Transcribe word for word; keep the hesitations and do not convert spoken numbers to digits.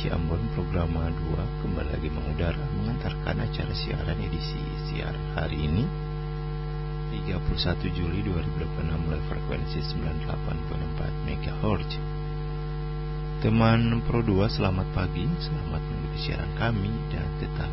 Ciambon, program dua kembali lagi mengudara mengantarkan acara siaran edisi siaran hari ini tiga puluh satu Juli dua ribu dua puluh enam mulai frekuensi sembilan puluh delapan koma empat megahertz. Teman Pro dua, selamat pagi, selamat mengikuti siaran kami dan tetap